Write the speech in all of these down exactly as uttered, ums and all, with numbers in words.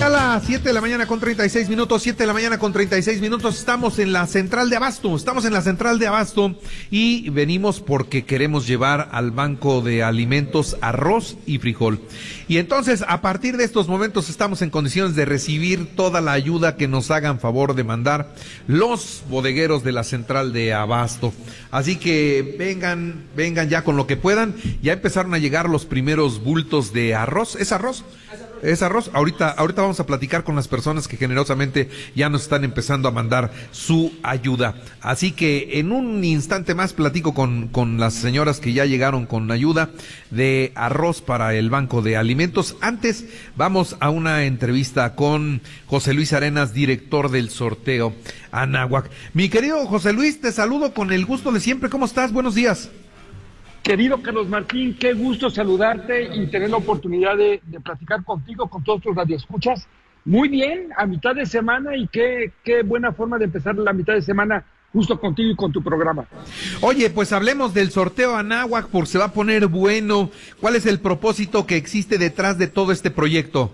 A las siete de la mañana con treinta y seis minutos, siete de la mañana con treinta y seis minutos, estamos en la central de Abasto, estamos en la central de Abasto y venimos porque queremos llevar al banco de alimentos arroz y frijol. Y entonces, a partir de estos momentos, estamos en condiciones de recibir toda la ayuda que nos hagan favor de mandar los bodegueros de la central de Abasto. Así que vengan, vengan ya con lo que puedan. Ya empezaron a llegar los primeros bultos de arroz. ¿Es arroz? Es arroz. Ahorita, ahorita vamos a platicar con las personas que generosamente ya nos están empezando a mandar su ayuda. Así que en un instante más platico con, con las señoras que ya llegaron con ayuda de arroz para el Banco de Alimentos. Antes vamos a una entrevista con José Luis Arenas, director del sorteo Anáhuac. Mi querido José Luis, te saludo con el gusto de siempre. ¿Cómo estás? Buenos días. Querido Carlos Martín, qué gusto saludarte y tener la oportunidad de, de platicar contigo, con todos tus radioescuchas. Muy bien, a mitad de semana y qué, qué buena forma de empezar la mitad de semana justo contigo y con tu programa. Oye, pues hablemos del sorteo Anáhuac, porque se va a poner bueno. ¿Cuál es el propósito que existe detrás de todo este proyecto?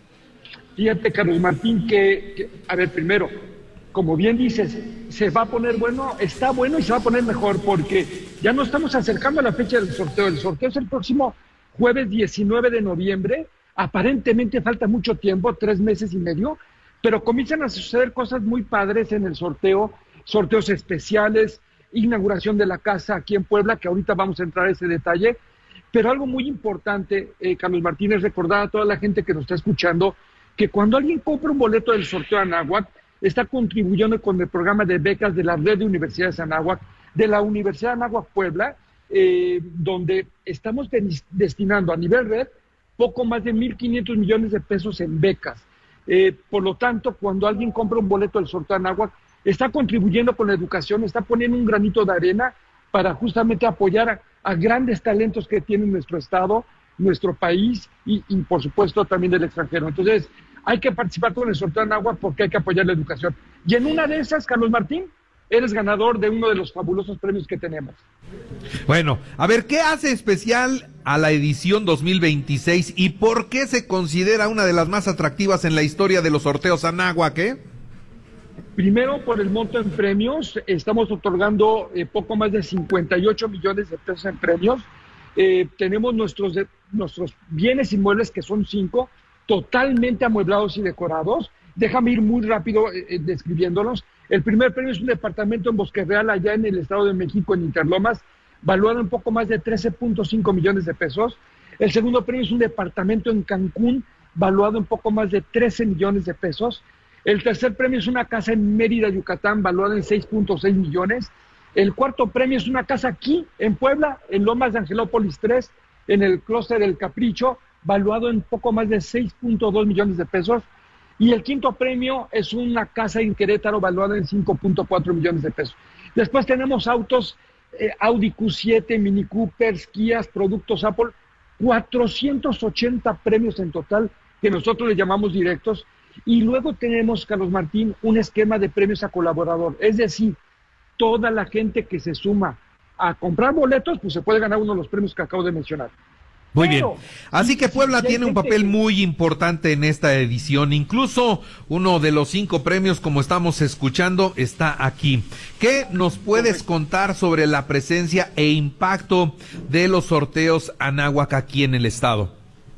Fíjate, Carlos Martín, que, que a ver, primero, como bien dices, se va a poner bueno, está bueno y se va a poner mejor, porque ya nos estamos acercando a la fecha del sorteo. El sorteo es el próximo jueves diecinueve de noviembre. Aparentemente falta mucho tiempo, tres meses y medio, pero comienzan a suceder cosas muy padres en el sorteo, sorteos especiales, inauguración de la casa aquí en Puebla, que ahorita vamos a entrar a ese detalle. Pero algo muy importante, eh, Carlos Martínez, recordar a toda la gente que nos está escuchando, que cuando alguien compra un boleto del sorteo Anáhuac, está contribuyendo con el programa de becas de la Red de Universidades Anáhuac, de la Universidad Anáhuac Puebla, eh, donde estamos de- destinando a nivel red poco más de mil quinientos millones de pesos en becas. Eh, por lo tanto, cuando alguien compra un boleto del sorteo Anáhuac, está contribuyendo con la educación, está poniendo un granito de arena para justamente apoyar a, a grandes talentos que tiene nuestro estado, nuestro país y, y por supuesto también del extranjero. Entonces, hay que participar con el sorteo Anáhuac porque hay que apoyar la educación. Y en una de esas, Carlos Martín, eres ganador de uno de los fabulosos premios que tenemos. Bueno, a ver, ¿qué hace especial a la edición dos mil veintiséis y por qué se considera una de las más atractivas en la historia de los sorteos Anáhuac, eh? Primero, por el monto en premios, estamos otorgando eh, poco más de cincuenta y ocho millones de pesos en premios. Eh, tenemos nuestros, de, nuestros bienes inmuebles, que son cinco, totalmente amueblados y decorados. Déjame ir muy rápido eh, eh, describiéndolos. El primer premio es un departamento en Bosque Real, allá en el Estado de México, en Interlomas, valuado en poco más de trece punto cinco millones de pesos. El segundo premio es un departamento en Cancún, valuado en poco más de trece millones de pesos. El tercer premio es una casa en Mérida, Yucatán, valuada en seis punto seis millones. El cuarto premio es una casa aquí, en Puebla, en Lomas de Angelópolis tres, en el clúster del Capricho, valuado en poco más de seis punto dos millones de pesos. Y el quinto premio es una casa en Querétaro, valuada en cinco punto cuatro millones de pesos. Después tenemos autos eh, Audi Q siete, Mini Coopers, Kias, productos Apple, cuatrocientos ochenta premios en total, que nosotros le llamamos directos. Y luego tenemos, Carlos Martín, un esquema de premios a colaborador. Es decir, toda la gente que se suma a comprar boletos, pues se puede ganar uno de los premios que acabo de mencionar. Muy Pero, bien. Así que Puebla si hay tiene un gente papel que- muy importante en esta edición. Incluso uno de los cinco premios, como estamos escuchando, está aquí. ¿Qué nos puedes contar sobre la presencia e impacto de los sorteos Anáhuac aquí en el estado?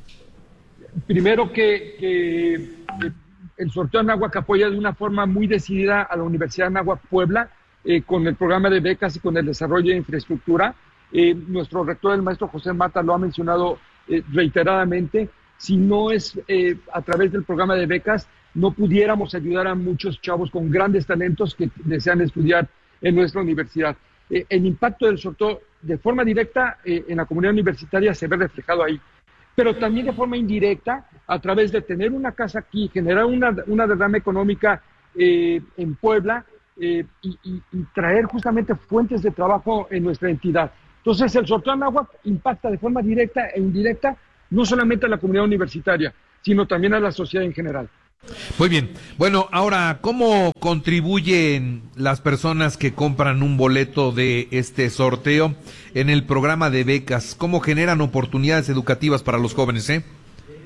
Primero que, que, que el sorteo Anáhuac apoya de una forma muy decidida a la Universidad Anáhuac Puebla, eh, con el programa de becas y con el desarrollo de infraestructura. Eh, nuestro rector, el maestro José Mata, lo ha mencionado eh, reiteradamente. Si no es eh, a través del programa de becas, no pudiéramos ayudar a muchos chavos con grandes talentos que desean estudiar en nuestra universidad. Eh, el impacto del sorteo de forma directa eh, en la comunidad universitaria se ve reflejado ahí, pero también de forma indirecta a través de tener una casa aquí, generar una, una derrama económica eh, en Puebla eh, y, y, y traer justamente fuentes de trabajo en nuestra entidad. Entonces, el sorteo Anáhuac impacta de forma directa e indirecta no solamente a la comunidad universitaria, sino también a la sociedad en general. Muy bien. Bueno, ahora, ¿cómo contribuyen las personas que compran un boleto de este sorteo en el programa de becas? ¿Cómo generan oportunidades educativas para los jóvenes, eh?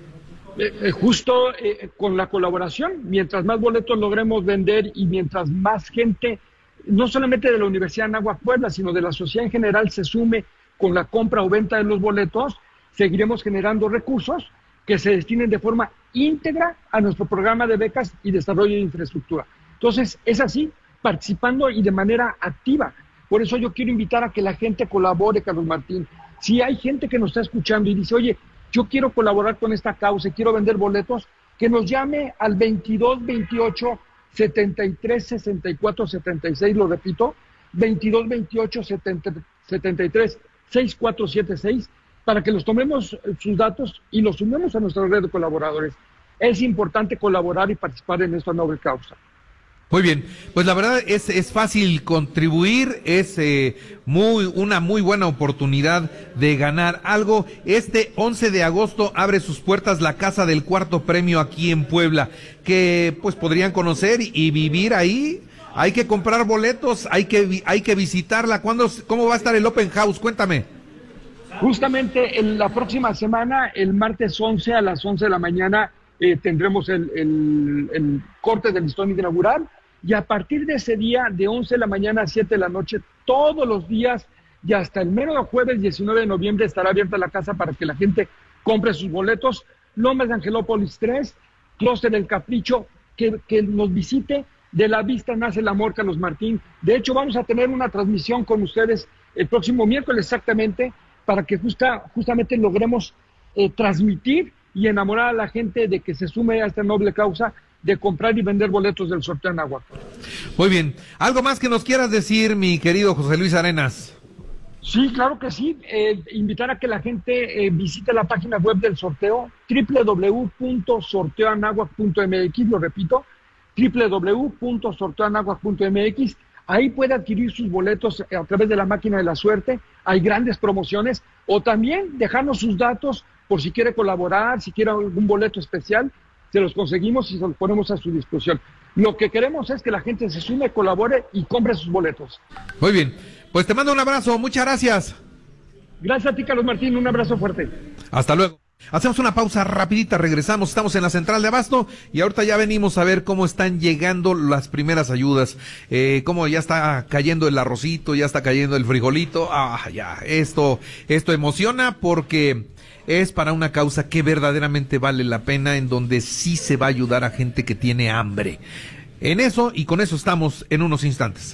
Eh, eh, justo eh, con la colaboración, mientras más boletos logremos vender y mientras más gente, no solamente de la Universidad de Anáhuac Puebla, sino de la sociedad en general, se sume con la compra o venta de los boletos, seguiremos generando recursos que se destinen de forma íntegra a nuestro programa de becas y desarrollo de infraestructura. Entonces, es así, participando y de manera activa. Por eso yo quiero invitar a que la gente colabore, Carlos Martín. Si hay gente que nos está escuchando y dice, oye, yo quiero colaborar con esta causa y quiero vender boletos, que nos llame al veintidós veintiocho setenta y tres sesenta y cuatro setenta y seis, lo repito, veintidós veintiocho setenta y tres sesenta y cuatro setenta y seis, para que los tomemos sus datos y los sumemos a nuestra red de colaboradores. Es importante colaborar y participar en esta noble causa. Muy bien, pues la verdad es es fácil contribuir, es eh, muy una muy buena oportunidad de ganar algo. Este once de agosto abre sus puertas la Casa del Cuarto Premio aquí en Puebla, que pues podrían conocer y, y vivir ahí. Hay que comprar boletos, hay que hay que visitarla. ¿Cuándo, cómo va a estar el Open House? Cuéntame. Justamente en la próxima semana, el martes once a las once de la mañana, eh, tendremos el, el, el corte del listón inaugural. Y a partir de ese día, de once de la mañana a siete de la noche, todos los días y hasta el mero jueves diecinueve de noviembre estará abierta la casa para que la gente compre sus boletos. Lomas de Angelópolis tres, Clúster El Capricho, que, que nos visite. De la vista nace el amor, Carlos Martín. De hecho, vamos a tener una transmisión con ustedes el próximo miércoles exactamente, para que justa, justamente logremos eh, transmitir y enamorar a la gente de que se sume a esta noble causa de comprar y vender boletos del sorteo en Anáhuac. Muy bien. ¿Algo más que nos quieras decir, mi querido José Luis Arenas? Sí, claro que sí. Eh, invitar a que la gente eh, visite la página web del sorteo, doble u doble u doble u punto sorteo anáhuac punto m x, lo repito, doble u doble u doble u punto sorteo anáhuac punto m x. Ahí puede adquirir sus boletos a través de la máquina de la suerte. Hay grandes promociones. O también dejarnos sus datos por si quiere colaborar, si quiere algún boleto especial. Se los conseguimos y se los ponemos a su disposición. Lo que queremos es que la gente se sume, colabore y compre sus boletos. Muy bien. Pues te mando un abrazo. Muchas gracias. Gracias a ti, Carlos Martín. Un abrazo fuerte. Hasta luego. Hacemos una pausa rapidita, regresamos, estamos en la central de Abasto y ahorita ya venimos a ver cómo están llegando las primeras ayudas, eh, cómo ya está cayendo el arrocito, ya está cayendo el frijolito, ah, ya, esto, esto emociona porque es para una causa que verdaderamente vale la pena, en donde sí se va a ayudar a gente que tiene hambre. En eso y con eso estamos en unos instantes.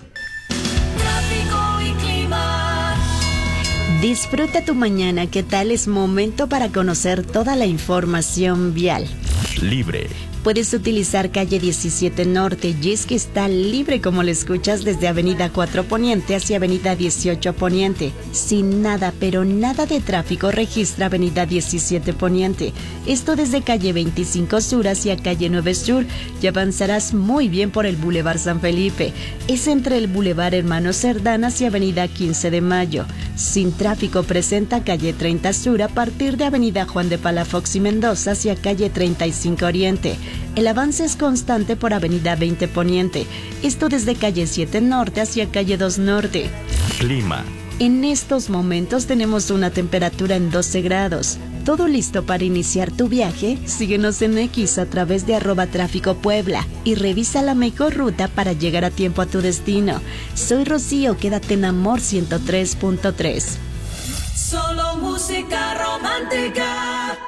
Disfruta tu mañana, ¿qué tal? Es momento para conocer toda la información vial. Libre. Puedes utilizar calle diecisiete Norte y es que está libre, como lo escuchas, desde Avenida cuatro Poniente hacia Avenida dieciocho Poniente. Sin nada, pero nada de tráfico registra Avenida diecisiete Poniente. Esto desde calle veinticinco Sur hacia calle nueve Sur y avanzarás muy bien por el Boulevard San Felipe. Es entre el Boulevard Hermano Cerdán hacia Avenida quince de Mayo. Sin tráfico presenta calle treinta Sur a partir de Avenida Juan de Palafox y Mendoza hacia calle treinta y cinco Oriente. El avance es constante por Avenida veinte Poniente, esto desde calle siete Norte hacia calle dos Norte. Clima. En estos momentos tenemos una temperatura en doce grados. ¿Todo listo para iniciar tu viaje? Síguenos en X a través de arroba tráfico Puebla y revisa la mejor ruta para llegar a tiempo a tu destino. Soy Rocío, quédate en Amor ciento tres punto tres. Solo música romántica.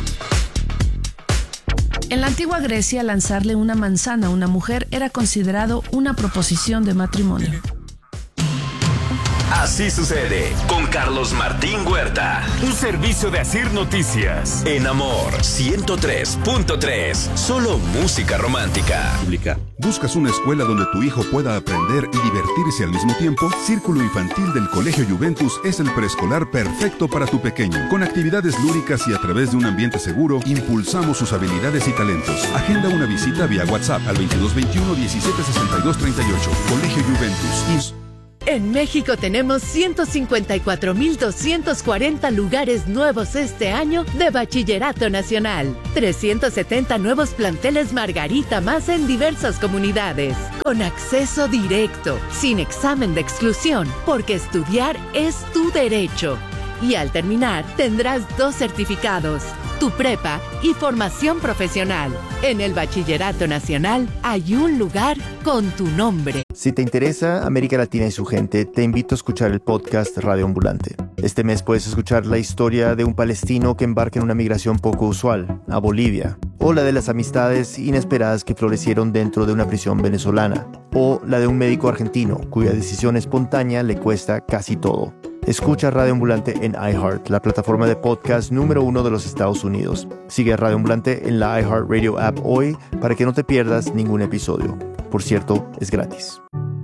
En la antigua Grecia, lanzarle una manzana a una mujer era considerado una proposición de matrimonio. Así sucede con Carlos Martín Huerta. Un servicio de Asir Noticias. En Amor ciento tres punto tres. Solo música romántica. ¿Buscas una escuela donde tu hijo pueda aprender y divertirse al mismo tiempo? Círculo Infantil del Colegio Juventus es el preescolar perfecto para tu pequeño. Con actividades lúdicas y a través de un ambiente seguro, impulsamos sus habilidades y talentos. Agenda una visita vía WhatsApp al veintidós veintiuno diecisiete sesenta y dos treinta y ocho. Colegio Juventus. En México tenemos ciento cincuenta y cuatro mil doscientos cuarenta lugares nuevos este año de Bachillerato Nacional. trescientos setenta nuevos planteles Margarita más en diversas comunidades. Con acceso directo, sin examen de exclusión, porque estudiar es tu derecho. Y al terminar, tendrás dos certificados. tu prepa y formación profesional. En el Bachillerato Nacional hay un lugar con tu nombre. Si te interesa América Latina y su gente, te invito a escuchar el podcast Radio Ambulante. Este mes puedes escuchar la historia de un palestino que embarca en una migración poco usual, a Bolivia, o la de las amistades inesperadas que florecieron dentro de una prisión venezolana, o la de un médico argentino cuya decisión espontánea le cuesta casi todo. Escucha Radio Ambulante en iHeart, la plataforma de podcast número uno de los Estados Unidos. Sigue a Radio Ambulante en la iHeartRadio app hoy para que no te pierdas ningún episodio. Por cierto, es gratis.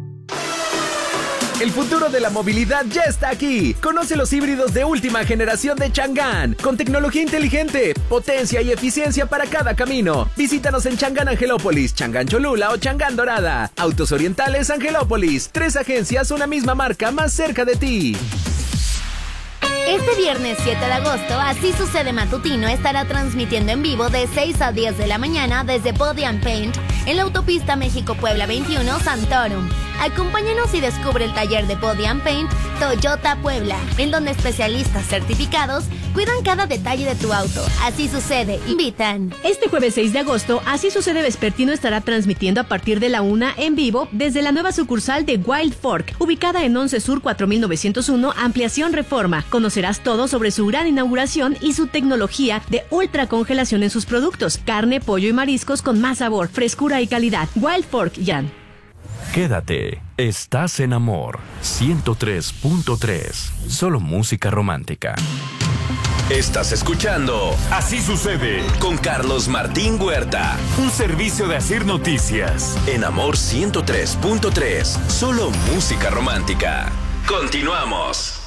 El futuro de la movilidad ya está aquí. Conoce los híbridos de última generación de Chang'an, con tecnología inteligente, potencia y eficiencia para cada camino. Visítanos en Chang'an Angelópolis, Chang'an Cholula o Chang'an Dorada. Autos Orientales Angelópolis. Tres agencias, una misma marca más cerca de ti. Este viernes siete de agosto, Así Sucede Matutino estará transmitiendo en vivo de seis a diez de la mañana desde Body and Paint en la autopista México-Puebla veintiuno Santorum. Acompáñanos y descubre el taller de Body and Paint Toyota Puebla, en donde especialistas certificados cuidan cada detalle de tu auto. Así Sucede, invitan. Este jueves seis de agosto, Así Sucede Vespertino estará transmitiendo a partir de la una en vivo desde la nueva sucursal de Wild Fork, ubicada en once Sur cuatro mil novecientos uno, Ampliación Reforma. Conocerás todo sobre su gran inauguración y su tecnología de ultra congelación en sus productos, carne, pollo y mariscos con más sabor, frescura y calidad. Wild Fork, Jan. Quédate, estás en Amor ciento tres punto tres, solo música romántica. Estás escuchando Así Sucede con Carlos Martín Huerta, un servicio de Asir Noticias. En Amor ciento tres punto tres, solo música romántica. Continuamos.